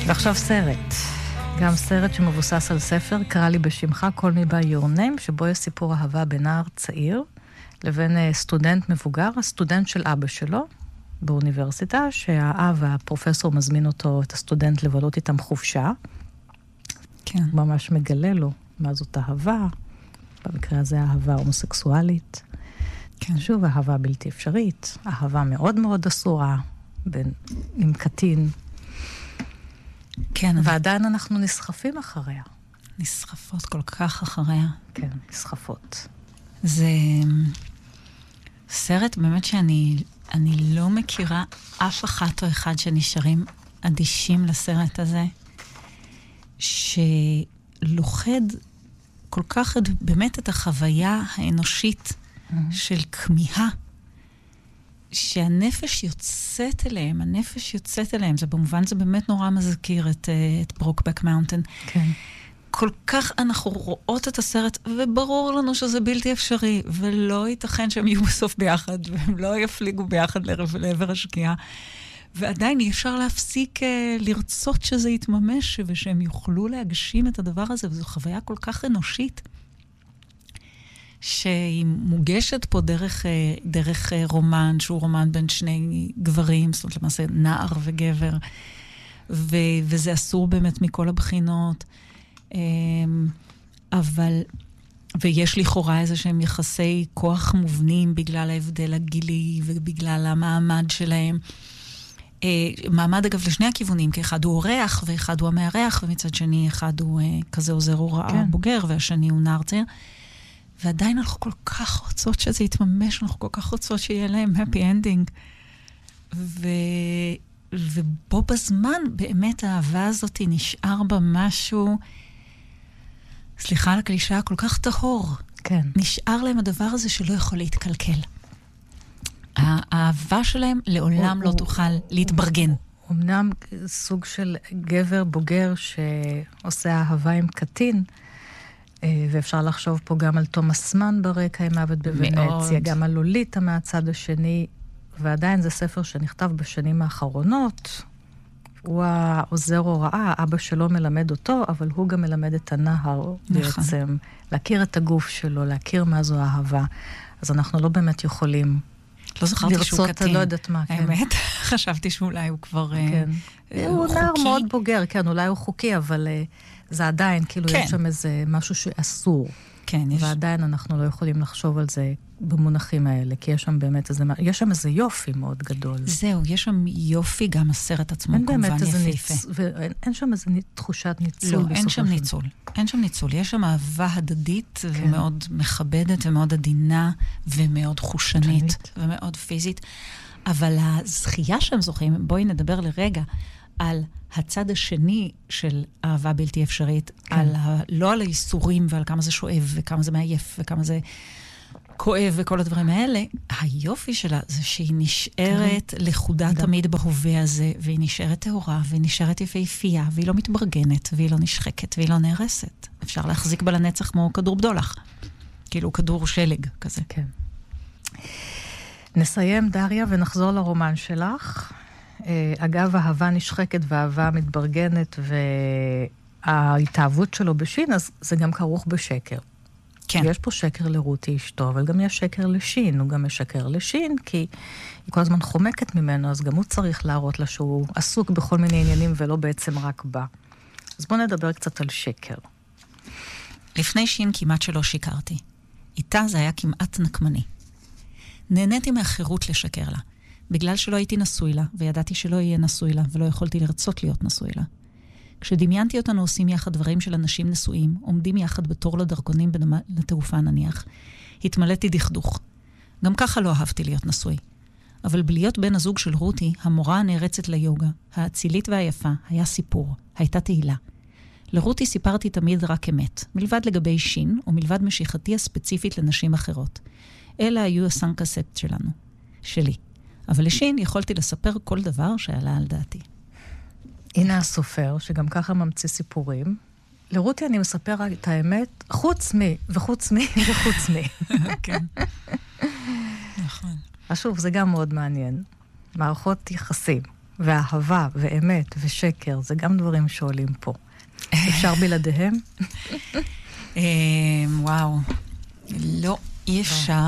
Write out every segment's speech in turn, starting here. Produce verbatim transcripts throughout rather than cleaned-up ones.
ועכשיו סרט. גם סרט שמבוסס על ספר, קרא לי בשמך, Call me by your name, שבו יש סיפור אהבה בין נער צעיר לבין סטודנט מבוגר, הסטודנט של אבא שלו באוניברסיטה, שהאב והפרופסור מזמין אותו, את הסטודנט, לבלות איתם חופשה. כן. הוא ממש מגלה לו מה זאת אהבה. במקרה הזה אהבה הומוסקסואלית. כן. שוב, אהבה בלתי אפשרית. אהבה מאוד מאוד אסורה, בין, עם קטין. כן. ועדיין אנחנו נסחפים אחריה. נסחפות כל כך אחריה. כן, נסחפות. זה סרט באמת שאני אני לא מכירה אף אחת או אחד שנשארים אדישים לסרט הזה, שלוחד כל כך באמת את החוויה האנושית mm-hmm. של כמיהה, שהנפש יוצאת אליהם, הנפש יוצאת אליהם, זה במובן זה באמת נורא מזכיר את, את ברוקבק מאונטן. כן. כל כך אנחנו רואות את הסרט, וברור לנו שזה בלתי אפשרי, ולא ייתכן שהם יהיו בסוף ביחד, והם לא יפליגו ביחד לעבר השקיעה. ועדיין אי אפשר להפסיק uh, לרצות שזה יתממש, ושהם יוכלו להגשים את הדבר הזה, וזו חוויה כל כך אנושית, שהיא מוגשת פה דרך, דרך רומן, שהוא רומן בין שני גברים, זאת אומרת למעשה נער וגבר, ו, וזה אסור באמת מכל הבחינות, אבל, ויש לכאורה איזה שהם יחסי כוח מובנים בגלל ההבדל הגילי ובגלל המעמד שלהם. מעמד אגב לשני הכיוונים, כי אחד הוא אורח ואחד הוא המארח, ומצד שני אחד הוא כזה עוזר הוראה כן. בוגר, והשני הוא נער צעיר. ועדיין אנחנו כל כך רוצות שזה יתממש, אנחנו כל כך רוצות שיהיה להם happy ending. ו... ובו בזמן באמת האהבה הזאת נשאר בה משהו, סליחה על הקלישה, כל כך טהור. כן. נשאר להם הדבר הזה שלא יכול להתקלקל. האהבה שלהם לעולם לא תוכל להתברגן. אמנם סוג של גבר בוגר שעושה אהבה עם קטין, ואפשר לחשוב פה גם על תומאס מן ברקע עם מוות בוונציה, גם על לוליטה מהצד השני, ועדיין זה ספר שנכתב בשנים האחרונות. הוא העוזר הוראה, אבא שלו מלמד אותו, אבל הוא גם מלמד את הנער בעצם, להכיר את הגוף שלו, להכיר מה זו אהבה. אז אנחנו לא באמת יכולים לא זכרתי שהוא קטין. לא יודעת מה, כן. האמת, חשבתי שאולי הוא כבר כן. הוא נער מאוד בוגר, כן, אולי הוא חוקי, אבל זה עדיין, כאילו יש שם איזה משהו שאסור. כן, יש. ועדיין אנחנו לא יכולים לחשוב על זה במונחים האלה, כי יש שם באמת איזה, יש שם איזה יופי מאוד גדול. זהו, יש שם יופי, גם הסרט עצמו כמובן יפהפה. ואין שם איזה תחושת ניצול. לא, אין שם ניצול. אין שם ניצול. יש שם אהבה הדדית, ומאוד מכבדת, ומאוד עדינה, ומאוד חושנית, ומאוד פיזית. אבל הזכייה שהם זוכים, בואי נדבר לרגע, על הצד השני של אהבה בלתי אפשרית, כן. על ה, לא על האיסורים ועל כמה זה שואב וכמה זה מעייף וכמה זה כואב וכל הדברים האלה, היופי שלה זה שהיא נשארת כן. לחודה תמיד בהווה הזה, והיא נשארת טהורה, והיא נשארת יפהפייה, והיא לא מתברגנת, והיא לא נשחקת, והיא לא נהרסת. אפשר להחזיק בה לנצח כמו כדור בדולח. כאילו כדור שלג כזה. כן. נסיים דריה ונחזור לרומן שלך. אגב, אהבה נשחקת ואהבה מתברגנת וההתאהבות שלו בשין, אז זה גם כרוך בשקר. כן. יש פה שקר לרותי אשתו, אבל גם יש שקר לשין. הוא גם משקר לשין, כי היא כל הזמן חומקת ממנו, אז גם הוא צריך להראות לה שהוא עסוק בכל מיני עניינים ולא בעצם רק בה. אז בואו נדבר קצת על שקר. לפני שין כמעט שלא שיקרתי. איתה זה היה כמעט נקמני. נהניתי מהחירות לשקר לה. בגלל שלא הייתי נשוי לה, וידעתי שלא יהיה נשוי לה, ולא יכולתי לרצות להיות נשוי לה. כשדמיינתי אותנו עושים יחד דברים של אנשים נשואים, עומדים יחד בתור לדרכונים לתעופה נניח, התמלאתי דכדוך. גם ככה לא אהבתי להיות נשוי. אבל בלהיות בן הזוג של רותי, המורה הנערצת ליוגה, האצילית והיפה, היה סיפור, הייתה תהילה. לרותי סיפרתי תמיד רק אמת, מלבד לגבי שין, ומלבד משיכתי הספציפית לנשים אחרות. אלה היו הסנקספט שלנו, שלי. אבל לשין יכולתי לספר כל דבר שעלה על דעתי. הנה הסופר, שגם ככה ממציא סיפורים. לרותי אני מספר את האמת, חוץ מי, וחוץ מי, וחוץ מי. כן. נכון. שוב, זה גם מאוד מעניין. מערכות יחסים. ואהבה ואמת ושקר, זה גם דברים שעולים פה. אפשר בלעדיהם? וואו, לא, אי אפשר.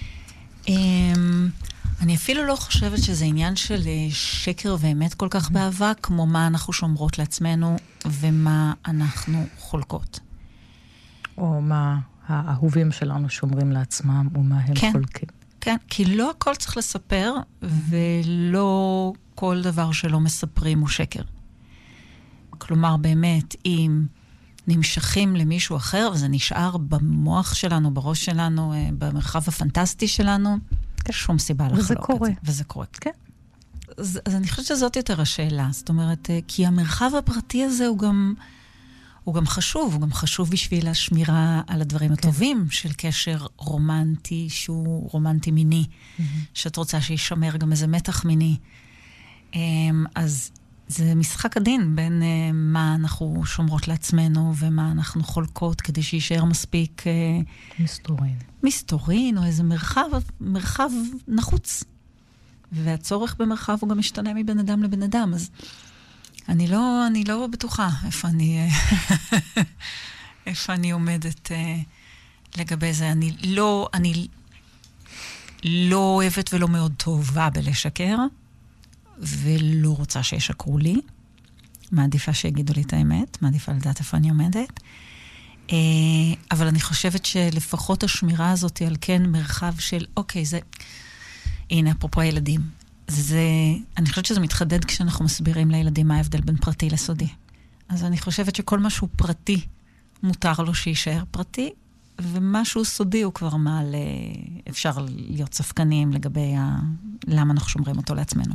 אני אפילו לא חושבת שזה עניין של שקר ואמת כל כך באהבה, כמו מה אנחנו שומרות לעצמנו ומה אנחנו חולקות. או מה האהובים שלנו שומרים לעצמם ומה הם כן, חולקים. כן, כי לא הכל צריך לספר, ולא כל דבר שלא מספרים הוא שקר. כלומר, באמת, אם נמשכים למישהו אחר, וזה נשאר במוח שלנו, בראש שלנו, במרחב הפנטסטי שלנו, שום סיבה לחלוק את זה. וזה קורה. וזה קורה. כן. אז, אז אני חושבת שזאת יותר השאלה. זאת אומרת, כי המרחב הפרטי הזה הוא גם, הוא גם חשוב, הוא גם חשוב בשביל השמירה על הדברים כן. הטובים של קשר רומנטי, שהוא רומנטי מיני, mm-hmm. שאת רוצה שישמר גם איזה מתח מיני. אז זה משחק הדין בין uh, מה אנחנו שומרות לעצמנו ומה אנחנו חולקות כדי שישאר מספיק uh, מסתורין. מסתורין או איזה מרחב, מרחב נחוץ. והצורך במרחב הוא גם משתנה מבין אדם לבן אדם. אז אני לא, אני לא בטוחה איפה אני, איפה אני עומדת uh, לגבי זה. אני לא, אני לא אוהבת ולא מאוד טובה בלשקר. ולא רוצה שישקרו לי. מעדיפה שיגידו לי את האמת, מעדיפה לדעת איפה אני עומדת. אבל אני חושבת שלפחות השמירה הזאת על כן מרחב של, אוקיי, זה, הנה, אפרופו הילדים. זה, אני חושבת שזה מתחדד כשאנחנו מסבירים לילדים מה ההבדל בין פרטי לסודי. אז אני חושבת שכל משהו פרטי, מותר לו שישאר פרטי, ומשהו סודי הוא כבר מעל, אפשר להיות ספקניים לגבי ה, למה אנחנו שומרים אותו לעצמנו.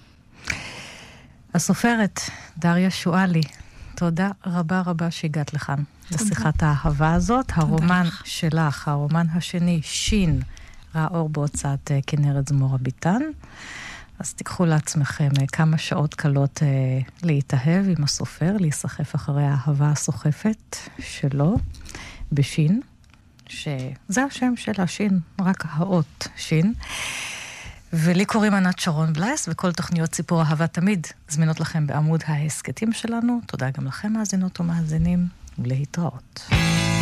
הסופרת דריה שואלי, תודה רבה רבה שהגעת לכאן לשיחת האהבה הזאת. הרומן שלך, הרומן השני, שין, ראה אור בהוצאת כנרת זמורה ביטן. אז תיקחו לעצמכם כמה שעות קלות להתאהב עם הסופר, להיסחף אחרי האהבה הסוחפת שלו בשין, שזה השם של השין, רק האות שין. ולי קוראים ענת שרון בלייס, וכל תוכניות סיפור אהבה תמיד זמינות לכם בעמוד ההסקטים שלנו. תודה גם לכם מאזינות ומאזינים, ולהתראות.